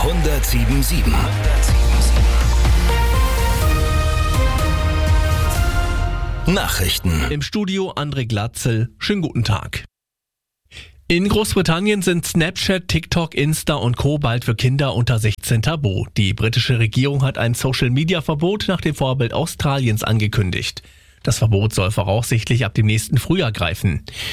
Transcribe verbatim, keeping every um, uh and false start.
hundertsieben Komma sieben. Nachrichten. Im Studio André Glatzel. Schönen guten Tag. In Großbritannien sind Snapchat, TikTok, Insta und Co. bald für Kinder unter sechzehn tabu. Die britische Regierung hat ein Social-Media-Verbot nach dem Vorbild Australiens angekündigt. Das Verbot soll voraussichtlich ab dem nächsten Frühjahr greifen.